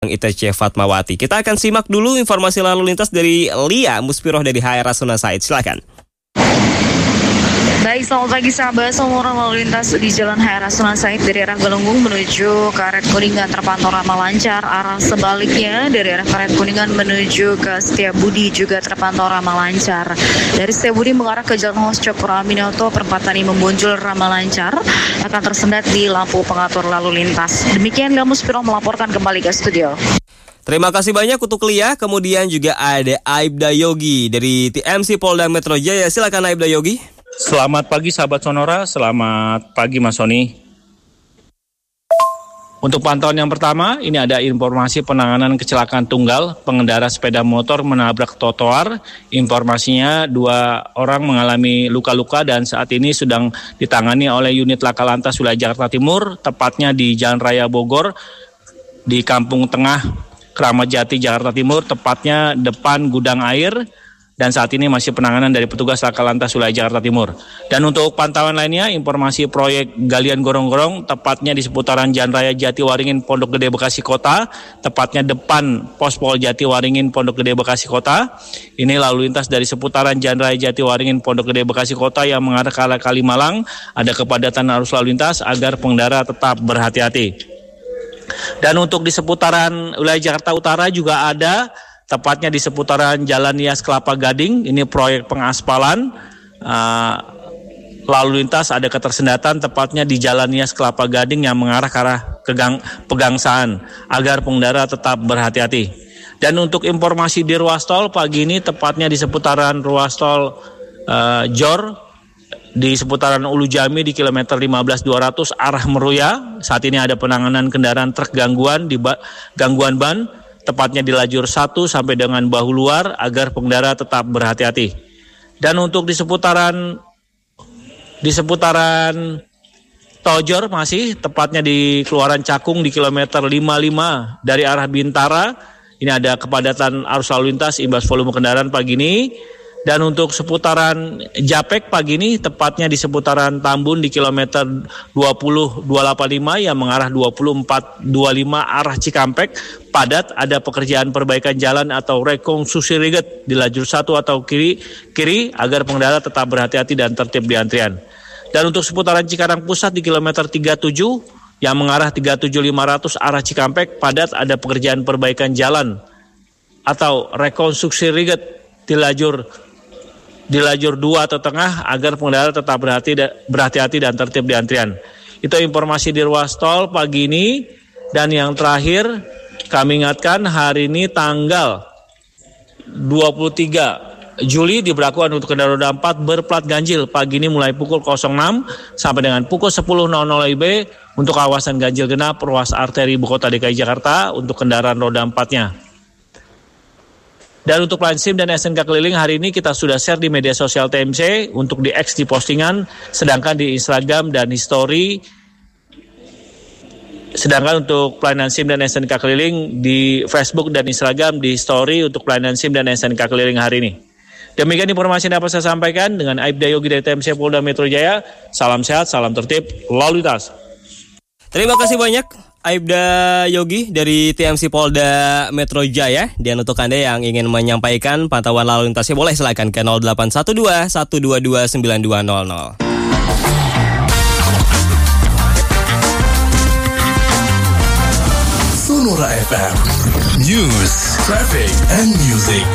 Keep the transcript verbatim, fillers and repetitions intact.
I T C Fatmawati. Kita akan simak dulu informasi lalu lintas dari Lia Muspiroh dari H R Rasuna Said. Silakan. Baik, selamat pagi sahabat. Semua orang lalu lintas di Jalan H R Rasuna Said dari arah Galunggung menuju Karet Kuningan terpantau ramah lancar. Arah sebaliknya dari arah Karet Kuningan menuju ke Setiabudi juga terpantau ramah lancar. Dari Setiabudi mengarah ke Jalan Hos Cokro Aminoto, perempatan ini membunjul ramah lancar, akan tersendat di lampu pengatur lalu lintas. Demikian Lia Muspiroh melaporkan kembali ke studio. Terima kasih banyak untuk Lia. Kemudian juga ada Aibda Yogi dari T M C Polda Metro Jaya. Silakan Aibda Yogi. Selamat pagi sahabat Sonora, selamat pagi Mas Sony. Untuk pantauan yang pertama, ini ada informasi penanganan kecelakaan tunggal, pengendara sepeda motor menabrak trotoar. Informasinya dua orang mengalami luka-luka dan saat ini sedang ditangani oleh unit Laka Lantas wilayah Jakarta Timur, tepatnya di Jalan Raya Bogor, di Kampung Tengah, Kramat Jati, Jakarta Timur, tepatnya depan gudang air. Dan saat ini masih penanganan dari petugas Laka Lantas wilayah Jakarta Timur. Dan untuk pantauan lainnya, informasi proyek galian gorong-gorong, tepatnya di seputaran Jalan Raya Jatiwaringin, Pondok Gede, Bekasi Kota, tepatnya depan Pos Pol Jatiwaringin, Pondok Gede, Bekasi Kota. Ini lalu lintas dari seputaran Jalan Raya Jatiwaringin, Pondok Gede, Bekasi Kota yang mengarah ke arah Kalimalang. Ada kepadatan arus lalu lintas agar pengendara tetap berhati-hati. Dan untuk di seputaran wilayah Jakarta Utara juga ada, tepatnya di seputaran Jalan Nias Kelapa Gading, ini proyek pengaspalan, uh, lalu lintas ada ketersendatan tepatnya di Jalan Nias Kelapa Gading yang mengarah ke arah kegang, Pegangsaan, agar pengendara tetap berhati-hati. Dan untuk informasi di ruas tol pagi ini, tepatnya di seputaran ruas tol uh, Jor, di seputaran Ulu Jami di kilometer lima belas dua ratus arah Meruya, saat ini ada penanganan kendaraan truk gangguan di ba- gangguan ban, tepatnya di lajur satu sampai dengan bahu luar agar pengendara tetap berhati-hati. Dan untuk di seputaran di seputaran Tojor masih tepatnya di Keluaran Cakung di kilometer lima puluh lima dari arah Bintara, ini ada kepadatan arus lalu lintas imbas volume kendaraan pagi ini. Dan untuk seputaran Japek pagi ini tepatnya di seputaran Tambun di kilometer dua puluh dua delapan lima yang mengarah dua puluh empat dua puluh lima arah Cikampek, padat, ada pekerjaan perbaikan jalan atau rekonstruksi riget di lajur satu atau kiri kiri agar pengendara tetap berhati-hati dan tertib di antrian. Dan untuk seputaran Cikarang Pusat di kilometer tiga puluh tujuh yang mengarah tiga puluh tujuh lima ratus arah Cikampek, padat, ada pekerjaan perbaikan jalan atau rekonstruksi riget di lajur di lajur dua atau tengah agar pengendara tetap berhati, berhati-hati dan tertib di antrian. Itu informasi di ruas tol pagi ini. Dan yang terakhir kami ingatkan, hari ini tanggal dua puluh tiga Juli diberlakukan untuk kendaraan roda empat berplat ganjil pagi ini mulai pukul nol enam sampai dengan pukul sepuluh W I B untuk kawasan ganjil genap ruas arteri ibu kota D K I Jakarta untuk kendaraan roda empatnya. Dan untuk Line SIM dan S N K keliling hari ini kita sudah share di media sosial T M C, untuk di X di postingan, sedangkan di Instagram dan History. Sedangkan untuk pelayanan SIM dan S N K keliling di Facebook dan Instagram, di Story untuk pelayanan SIM dan S N K keliling hari ini. Demikian informasi yang dapat saya sampaikan dengan Aibda Yogi dari T M C Polda Metro Jaya. Salam sehat, salam tertib, lalu lintas. Terima kasih banyak Aibda Yogi dari T M C Polda Metro Jaya. Dan untuk Anda yang ingin menyampaikan pantauan lalu lintasnya, boleh silakan ke nol delapan satu dua satu dua dua sembilan dua nol nol. Sonora F M News, Traffic and Music.